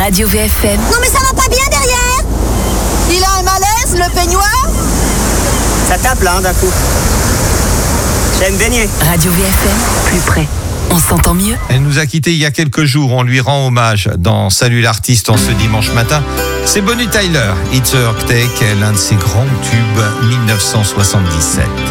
Radio VFM. Non mais ça va pas bien derrière. Il a un malaise, le peignoir. Ça tape là, d'un coup. J'aime baigner. Radio VFM, plus près. On s'entend mieux. Elle nous a quittés il y a quelques jours. On lui rend hommage dans Salut l'artiste en ce dimanche matin. C'est Bonnie Tyler. It's a Heartache, l'un de ses grands tubes 1977.